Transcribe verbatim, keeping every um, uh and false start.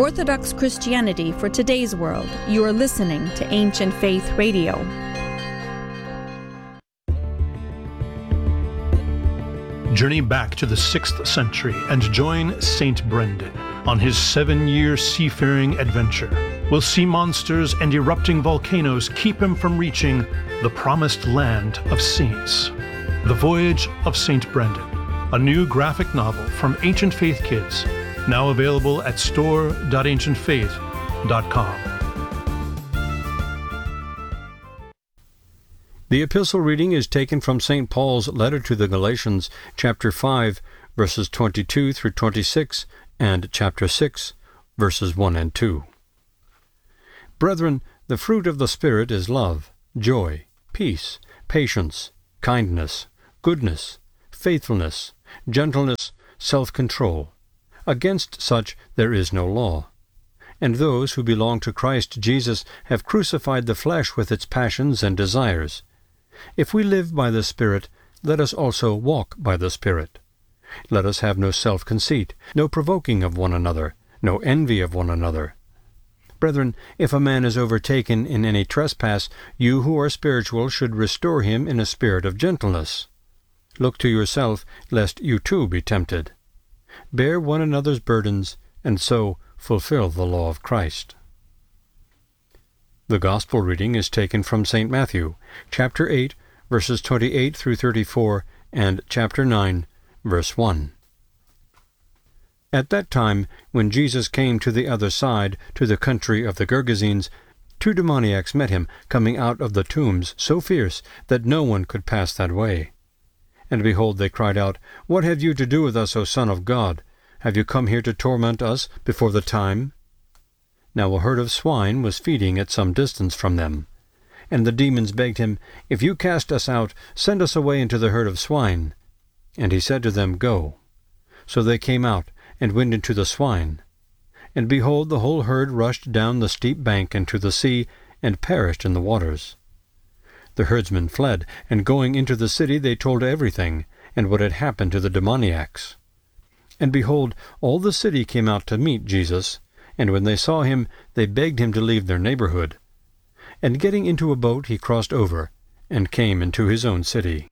Orthodox Christianity for today's world. You are listening to Ancient Faith Radio. Journey back to the sixth century and join Saint Brendan on his seven-year seafaring adventure. Will sea monsters and erupting volcanoes keep him from reaching the promised land of saints. The Voyage of Saint Brendan, a new graphic novel from Ancient Faith Kids, now available at store dot ancient faith dot com. The epistle reading is taken from Saint Paul's letter to the Galatians, chapter five, verses twenty-two through twenty-six, and chapter six, verses one and two. Brethren, the fruit of the Spirit is love, joy, peace, patience, kindness, goodness, faithfulness, gentleness, self-control. Against such there is no law. And those who belong to Christ Jesus have crucified the flesh with its passions and desires. If we live by the Spirit, let us also walk by the Spirit. Let us have no self-conceit, no provoking of one another, no envy of one another. Brethren, if a man is overtaken in any trespass, you who are spiritual should restore him in a spirit of gentleness. Look to yourself, lest you too be tempted. Bear one another's burdens, and so fulfill the law of Christ. The Gospel reading is taken from Saint Matthew, chapter eight, verses twenty-eight through thirty-four, and chapter nine, verse one. At that time, when Jesus came to the other side, to the country of the Gergesenes, two demoniacs met him, coming out of the tombs, so fierce that no one could pass that way. And behold, they cried out, What have you to do with us, O Son of God? Have you come here to torment us before the time? Now a herd of swine was feeding at some distance from them. And the demons begged him, If you cast us out, send us away into the herd of swine. And he said to them, Go. So they came out, and went into the swine. And behold, the whole herd rushed down the steep bank into the sea, and perished in the waters. The herdsmen fled, and going into the city they told everything, and what had happened to the demoniacs. And behold, all the city came out to meet Jesus, and when they saw him, they begged him to leave their neighborhood. And getting into a boat he crossed over, and came into his own city.